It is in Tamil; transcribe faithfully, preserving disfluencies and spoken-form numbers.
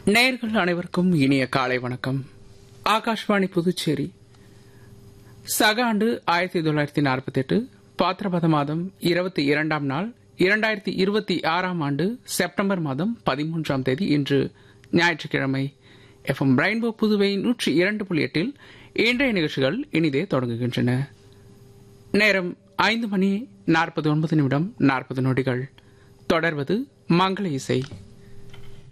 நேயர்கள் அனைவருக்கும் இனிய காலை வணக்கம். ஆகாஷ்வாணி புதுச்சேரி. சக ஆண்டு ஆயிரத்தி தொள்ளாயிரத்தி நாற்பத்தி எட்டு பாத்திரபத மாதம் இருபத்தி இரண்டாம் நாள் இரண்டாயிரத்தி இருபத்தி ஆறாம் ஆண்டு செப்டம்பர் மாதம் பதிமூன்றாம் தேதி இன்று ஞாயிற்றுக்கிழமை. எஃப் எம் ரெயின்போ புதுவை நூற்றி இரண்டு புள்ளி எட்டில் இன்றைய நிகழ்ச்சிகள் இனிதே தொடங்குகின்றன. நேரம் ஐந்து மணி நாற்பத்தி ஒன்பது நிமிடம் நாற்பது நொடிகள். தொடர்வது மங்கள இசை.